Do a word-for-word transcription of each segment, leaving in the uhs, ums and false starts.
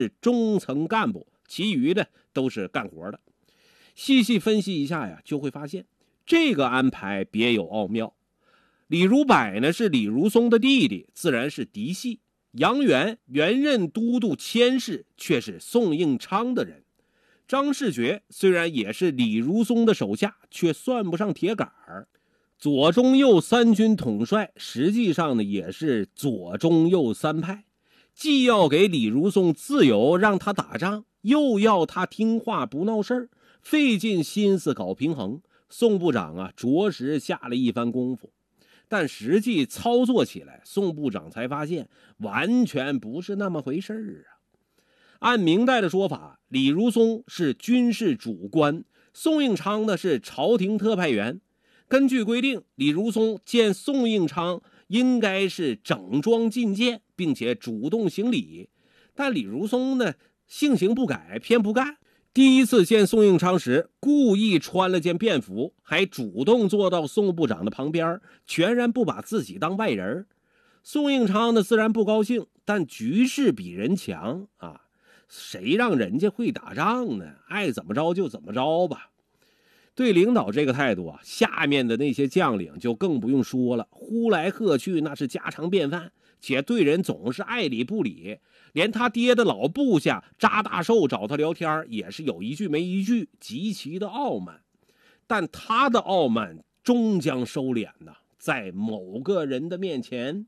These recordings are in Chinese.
中层干部，其余的都是干活的。细细分析一下呀，就会发现这个安排别有奥妙。李如柏呢是李如松的弟弟，自然是嫡系。杨元原任都督佥事，却是宋应昌的人。张世觉虽然也是李如松的手下，却算不上铁杆儿。左中右三军统帅，实际上呢也是左中右三派，既要给李如松自由让他打仗，又要他听话不闹事儿，费尽心思搞平衡。宋部长啊着实下了一番功夫，但实际操作起来，宋部长才发现完全不是那么回事儿啊。按明代的说法，李如松是军事主官，宋应昌呢是朝廷特派员。根据规定，李如松见宋应昌应该是整装进见，并且主动行礼，但李如松呢性情不改，偏不干。第一次见宋应昌时，故意穿了件便服，还主动坐到宋部长的旁边，全然不把自己当外人。宋应昌呢自然不高兴，但局势比人强啊，谁让人家会打仗呢？爱怎么着就怎么着吧。对领导这个态度啊，下面的那些将领就更不用说了，呼来喝去那是家常便饭，且对人总是爱理不理。连他爹的老部下扎大寿找他聊天也是有一句没一句，极其的傲慢。但他的傲慢终将收敛呐，在某个人的面前。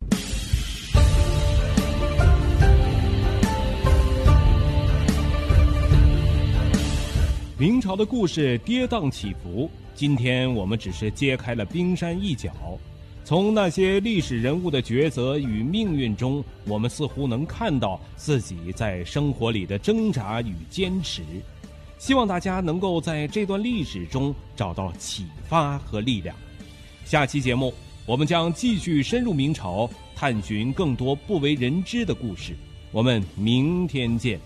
明朝的故事跌宕起伏，今天我们只是揭开了冰山一角。从那些历史人物的抉择与命运中，我们似乎能看到自己在生活里的挣扎与坚持。希望大家能够在这段历史中找到启发和力量。下期节目，我们将继续深入明朝，探寻更多不为人知的故事。我们明天见。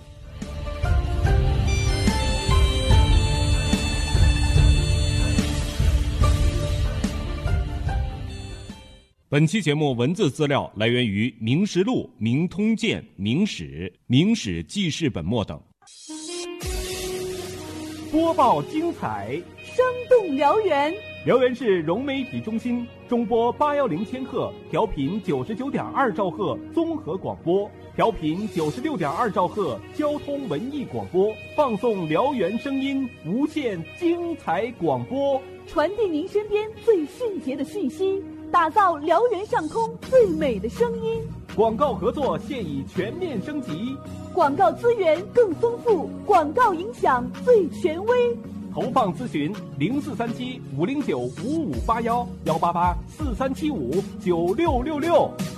本期节目文字资料来源于《明实录》《明通鉴》《明史》《明史记事本末等。 播报精彩， 生动辽源。 辽源市融媒体中心中波八幺零千赫，调频九十九点二兆赫综合广播，调频九十六点二兆赫交通文艺广播，放送辽源声音，无限精彩广播， 传递您身边最迅捷的讯息，打造辽源上空最美的声音。 广告合作现已全面升级， 广告资源更丰富，广告影响最权威。 投放咨询零四三七五零九五五八幺幺八八四三七五九六六六。